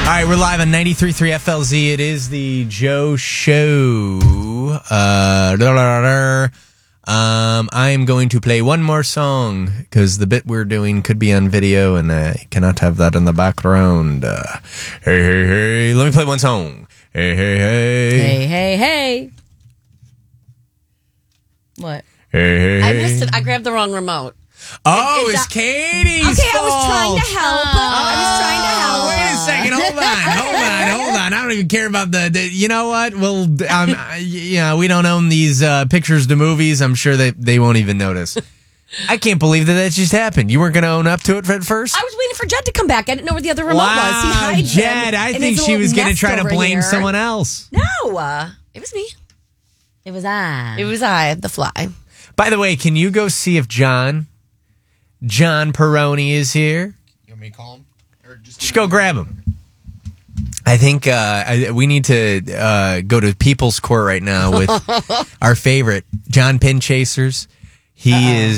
All right, we're live on 93.3 FLZ. It is the Joe Show. I am going to play one more song because the bit we're doing could be on video and I cannot have that in the background. Hey, hey, hey. Let me play one song. Hey, hey, hey. Hey, hey, hey. What? Hey, hey, I hey. missed it. I grabbed the wrong remote. Oh, it's Katie's Okay, fault. I was trying to help. Wait a second. Hold on. I don't even care about the you know what? Well, we don't own these pictures to movies. I'm sure they won't even notice. I can't believe that just happened. You weren't going to own up to it at first? I was waiting for Jed to come back. I didn't know where the other remote was. He Wow, hides Jed, them I in think his she little was going to nest try to over blame here. someone else. No, It was me. it was I. It was I, the fly. By the way, can you go see if John Peroni is here? You want me to call him? Or Just go grab him. I think we need to go to People's Court right now with our favorite, John Pinchasers. He is